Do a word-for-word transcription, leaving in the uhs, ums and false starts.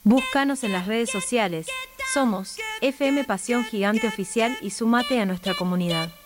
Búscanos en las redes sociales. Somos F M Pasión Gigante Oficial y sumate a nuestra comunidad.